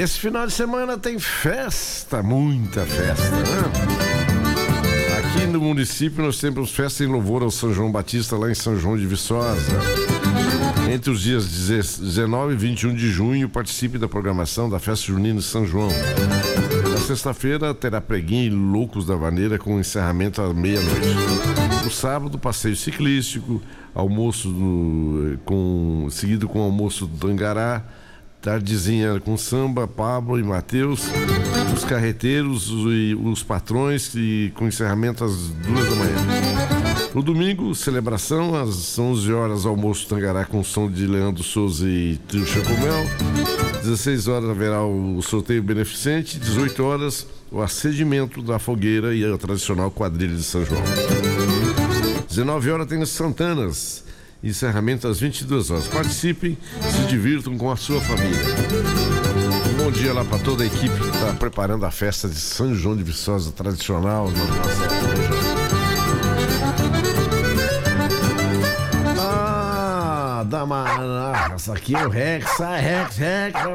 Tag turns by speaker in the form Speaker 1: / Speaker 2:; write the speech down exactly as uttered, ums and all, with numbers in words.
Speaker 1: esse final de semana tem festa, muita festa, né? Aqui no município nós temos festa em louvor ao São João Batista, lá em São João de Viçosa. Entre os dias dezenove e vinte e um de junho, participe da programação da Festa Junina de São João. Na sexta-feira terá preguinho e Loucos da Vaneira com encerramento à meia-noite. No sábado, passeio ciclístico, almoço no, com, seguido com almoço do Tangará, tardezinha com samba, Pablo e Matheus, os carreteiros e os patrões, e com encerramento às duas da manhã. No domingo, celebração, às onze horas, almoço Tangará com som de Leandro Souza e Trio Chacomel. dezesseis horas haverá o sorteio beneficente. dezoito horas, o acendimento da fogueira e a tradicional quadrilha de São João. dezenove horas tem as Santanas. Encerramento às vinte e duas horas. Participem, se divirtam com a sua família. Um bom dia lá para toda a equipe que está preparando a festa de São João de Viçosa tradicional na nossa região. Ah, dá uma. Essa aqui é o Rex, sai Rex, Rex.